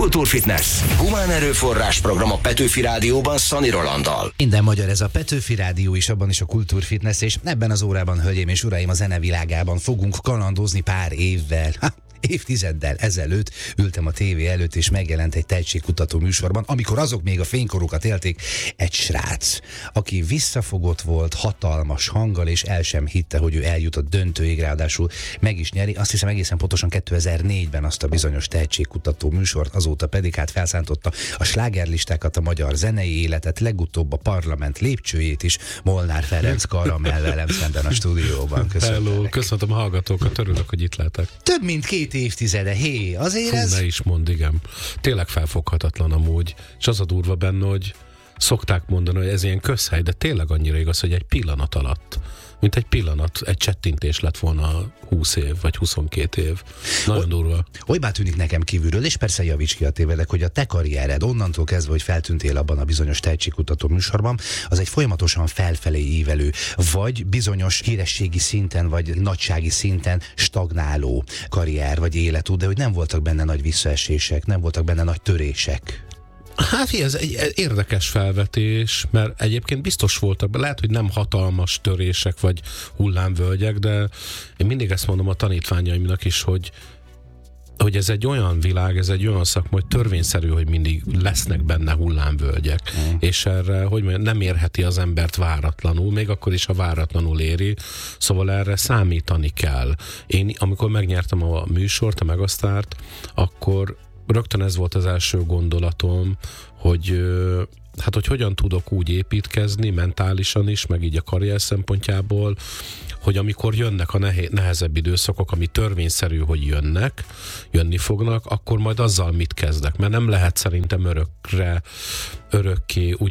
Kultúrfitness. Humán erőforrás program a Petőfi Rádióban Szani Rolanddal. Minden magyar, ez a Petőfi Rádió is, abban is a Kultúrfitness, és ebben az órában, hölgyeim és uraim, a zenevilágában fogunk kalandozni pár évvel. Évtizeddel ezelőtt ültem a tévé előtt, és megjelent egy tehetségkutató műsorban, amikor azok még a fénykorukat élték, egy srác, aki visszafogott volt, hatalmas hanggal, és el sem hitte, hogy ő eljut a döntőig, ráadásul meg is nyeri. Azt hiszem egészen pontosan 2004-ben azt a bizonyos tehetségkutató műsort, azóta pedig hát felszántotta a slágerlistákat, a magyar zenei életet, legutóbb a parlament lépcsőjét is Molnár Ferenc Karamell velem szemben a stúdióban. Hello, köszöntöm a hallgatókat, örülök, hogy itt lehetek. Több mint 2 évtizede, azért ez... Ne is mondd, igen. Tényleg felfoghatatlan amúgy, és az a durva benne, hogy szokták mondani, hogy ez ilyen közhely, de tényleg annyira igaz, hogy egy pillanat alatt, mint egy pillanat, egy csettintés lett volna 20 év, vagy 22 év. Nagyon durva. Olybá tűnik nekem kívülről, és persze javíts ki, a tévedek, hogy a te karriered onnantól kezdve, hogy feltűntél abban a bizonyos tehetségkutató műsorban, az egy folyamatosan felfelé ívelő, vagy bizonyos hírességi szinten, vagy nagysági szinten stagnáló karrier, vagy életút, de hogy nem voltak benne nagy visszaesések, nem voltak benne nagy törések. Hát ez egy érdekes felvetés, mert egyébként biztos voltak, lehet, hogy nem hatalmas törések vagy hullámvölgyek, de én mindig ezt mondom a tanítványaimnak is, hogy ez egy olyan világ, ez egy olyan szakma, hogy törvényszerű, hogy mindig lesznek benne hullámvölgyek. És erre, hogy mondjam, nem érheti az embert váratlanul, még akkor is, ha váratlanul éri, szóval erre számítani kell. Én, amikor megnyertem a műsort, a Megasztárt, akkor rögtön ez volt az első gondolatom, hogy hogyan tudok úgy építkezni, mentálisan is, meg így a karrier szempontjából, hogy amikor jönnek a nehezebb időszakok, ami törvényszerű, hogy jönni fognak, akkor majd azzal mit kezdek. Mert nem lehet szerintem örökké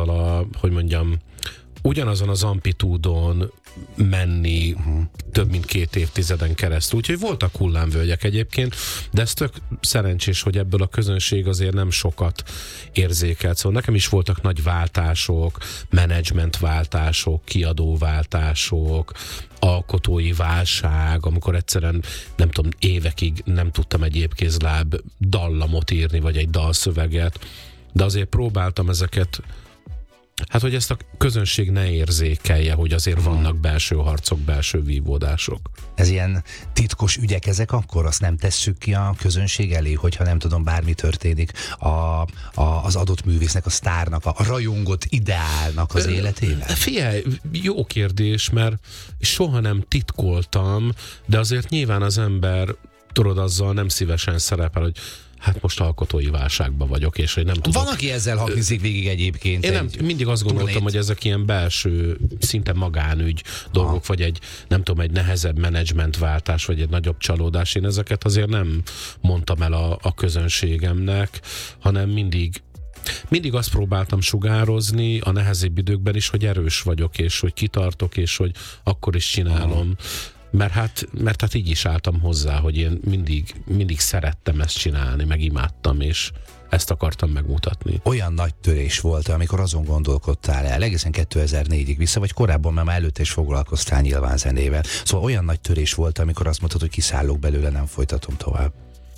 ugyanazon az amplitúdon menni több mint 2 évtizeden keresztül. Úgyhogy voltak hullámvölgyek egyébként, de ez tök szerencsés, hogy ebből a közönség azért nem sokat érzékelt. Szóval nekem is voltak nagy váltások, menedzsmentváltások, kiadóváltások, alkotói válság, amikor egyszerűen, nem tudom, évekig nem tudtam egy épkézláb dallamot írni, vagy egy dalszöveget, de azért próbáltam ezeket, hogy ezt a közönség ne érzékelje, hogy azért vannak belső harcok, belső vívódások. Ez ilyen titkos ügyek ezek, akkor azt nem tesszük ki a közönség elé, hogyha nem tudom, bármi történik az adott művésznek, a sztárnak, a rajongott ideálnak az életében? Figyelj, jó kérdés, mert soha nem titkoltam, de azért nyilván az ember, tudod, azzal nem szívesen szerepel, hogy hát most alkotói válságban vagyok, és hogy nem tudok. Van, aki ezzel haknizik végig egyébként. Én mindig azt gondoltam, hogy ezek ilyen belső, szinte magánügy dolgok, vagy egy nehezebb menedzsmentváltás, vagy egy nagyobb csalódás. Én ezeket azért nem mondtam el a közönségemnek, hanem mindig azt próbáltam sugározni a nehezebb időkben is, hogy erős vagyok, és hogy kitartok, és hogy akkor is csinálom. Mert hát így is álltam hozzá, hogy én mindig szerettem ezt csinálni, meg imádtam, és ezt akartam megmutatni. Olyan nagy törés volt, amikor azon gondolkodtál el, egészen 2004-ig vissza, vagy korábban már előtte is foglalkoztál nyilván zenével. Szóval olyan nagy törés volt, amikor azt mondtad, hogy kiszállok belőle, nem folytatom tovább.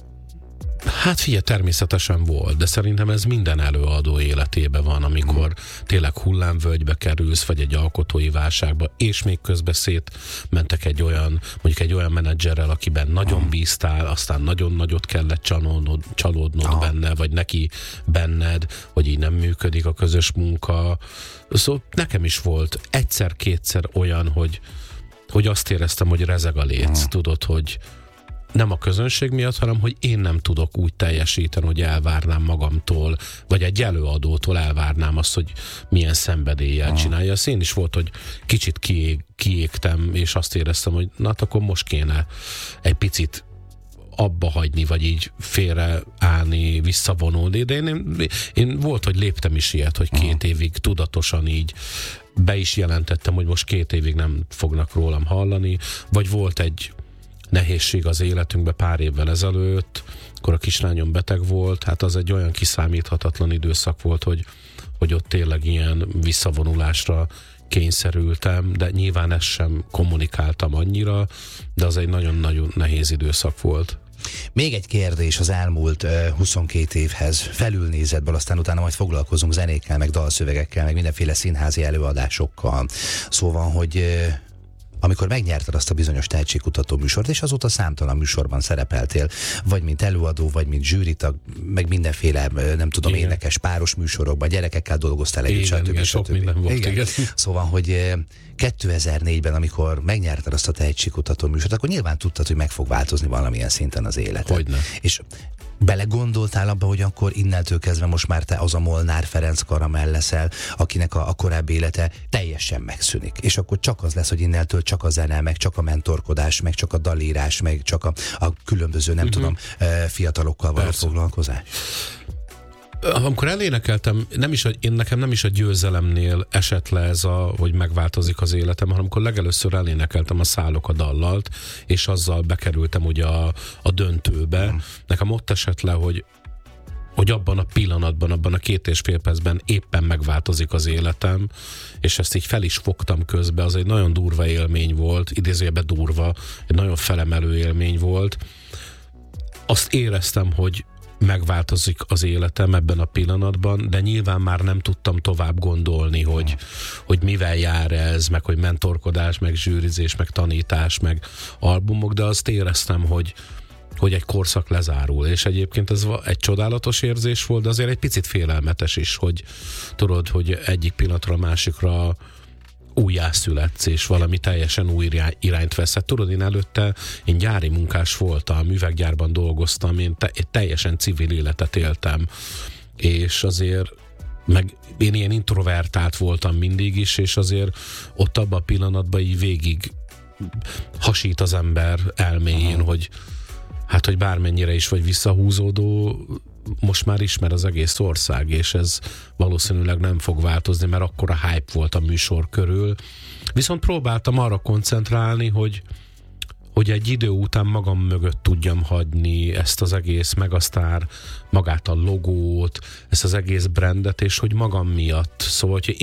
Hát figyelj, természetesen volt, de szerintem ez minden előadó életében van, amikor tényleg hullámvölgybe kerülsz, vagy egy alkotói válságba, és még közben mentek egy olyan menedzserrel, akiben nagyon bíztál, aztán nagyon nagyot kellett csalódnod benne, vagy neki benned, hogy így nem működik a közös munka. Szóval nekem is volt egyszer-kétszer olyan, hogy azt éreztem, hogy rezeg a léc, tudod, hogy nem a közönség miatt, hanem hogy én nem tudok úgy teljesíteni, hogy elvárnám magamtól, vagy egy előadótól elvárnám azt, hogy milyen szenvedéllyel csinálja. Az én is volt, hogy kicsit kiégtem, és azt éreztem, hogy akkor most kéne egy picit abba hagyni, vagy így félreállni, visszavonulni, de én volt, hogy léptem is ilyet, hogy 2 évig tudatosan így be is jelentettem, hogy most 2 évig nem fognak rólam hallani, vagy volt egy nehézség az életünkben pár évvel ezelőtt, akkor a kislányom beteg volt, hát az egy olyan kiszámíthatatlan időszak volt, hogy ott tényleg ilyen visszavonulásra kényszerültem, de nyilván ezt sem kommunikáltam annyira, de az egy nagyon-nagyon nehéz időszak volt. Még egy kérdés az elmúlt 22 évhez felülnézetből, aztán utána majd foglalkozunk zenékkel, meg dalszövegekkel, meg mindenféle színházi előadásokkal. Szóval, hogy amikor megnyerted azt a bizonyos tehetségkutató műsort, és azóta számtalan műsorban szerepeltél, vagy mint előadó, vagy mint zsűritag, meg mindenféle, nem tudom, igen, énekes páros műsorokban, gyerekekkel dolgoztál együtt, stb. Sok minden volt, igen. Szóval, hogy 2004-ben, amikor megnyerted azt a tehetségkutató műsort, akkor nyilván tudtad, hogy meg fog változni valamilyen szinten az életed. Hogyne. És belegondoltál abba, hogy akkor innentől kezdve most már te az a Molnár Ferenc Karamell leszel, akinek a korábbi élete teljesen megszűnik. És akkor csak az lesz, hogy innentől csak a zene, meg csak a mentorkodás, meg csak a dalírás, meg csak a különböző, nem tudom, fiatalokkal való foglalkozás. Amikor elénekeltem, nekem nem is a győzelemnél esett le ez hogy megváltozik az életem, hanem amikor legelőször elénekeltem a Szállok a dallalt, és azzal bekerültem ugye a döntőbe. Nekem ott esett le, hogy abban a pillanatban, abban a 2,5 percben éppen megváltozik az életem, és ezt így fel is fogtam közbe, az egy nagyon durva élmény volt, idézőjelben durva, egy nagyon felemelő élmény volt. Azt éreztem, hogy megváltozik az életem ebben a pillanatban, de nyilván már nem tudtam tovább gondolni, hogy mivel jár ez, meg hogy mentorkodás, meg zsűrizés, meg tanítás, meg albumok, de azt éreztem, hogy egy korszak lezárul, és egyébként ez egy csodálatos érzés volt, de azért egy picit félelmetes is, hogy tudod, hogy egyik pillanatra a másikra újjászületsz, és valami teljesen új irányt vesz. Hát tudod, én gyári munkás voltam, üveggyárban dolgoztam, én teljesen civil életet éltem, és azért meg én ilyen introvertált voltam mindig is, és azért ott abban a pillanatban így végig hasít az ember elméjén, hogy bármennyire is vagy visszahúzódó, most már ismer az egész ország, és ez valószínűleg nem fog változni, mert akkora hype volt a műsor körül. Viszont próbáltam arra koncentrálni, hogy egy idő után magam mögött tudjam hagyni ezt az egész Megasztár, magát a logót, ezt az egész brandet, és hogy magam miatt. Szóval, hogy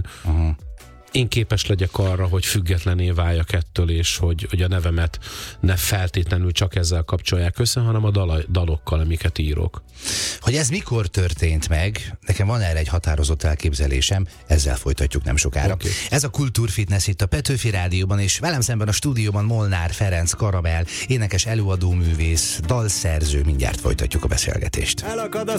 én képes legyek arra, hogy függetlené váljak ettől, és hogy a nevemet ne feltétlenül csak ezzel kapcsolják össze, hanem a dalokkal, amiket írok. Hogy ez mikor történt meg, nekem van erre egy határozott elképzelésem, ezzel folytatjuk nem sokára. Okay. Ez a Kultúrfitness itt a Petőfi Rádióban, és velem szemben a stúdióban Molnár Ferenc Karamell, énekes előadóművész, dalszerző, mindjárt folytatjuk a beszélgetést.